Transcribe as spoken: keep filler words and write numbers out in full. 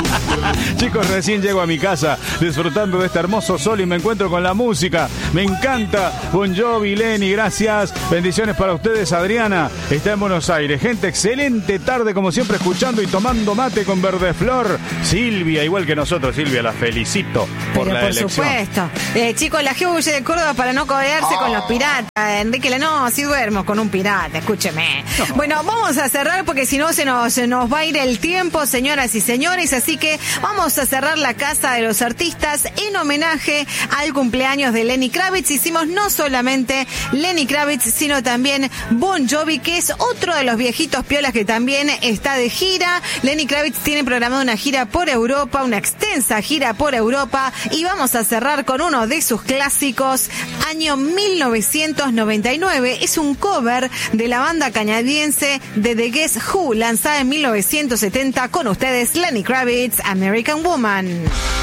Chicos, recién llego a mi casa disfrutando de este hermoso sol y me encuentro con la música. Me encanta. Bon Jovi, Lenny, gracias. Bendiciones para ustedes, Adriana. Está en Buenos Aires. Gente, excelente tarde como siempre escuchando y tomando mate con Verdeflor. Silvia, igual que nosotros, Silvia, la felicito por Pero la por elección. supuesto. Eh, chicos, la G huye de Córdoba para no codearse oh. con los piratas. Enrique, la no, si duermo con un pirata, escúcheme. No. Bueno, vamos a cerrar porque si no se nos, se nos va a ir el tiempo, señoras y señores. Así que vamos a cerrar la Casa de los Artistas en homenaje al cumpleaños de Lenny Kravitz. Hicimos no solamente Lenny Kravitz, sino también Bon Jovi, que es otro de los viejitos piolas que también está de gira. Lenny Kravitz tiene programada una gira por Europa, una extensa gira por Europa, y vamos a cerrar con uno de sus clásicos, año mil novecientos noventa y nueve. Es un cover de la banda canadiense de The Guess Who, lanzada en mil novecientos setenta. Con ustedes, Lenny Kravitz, American Woman.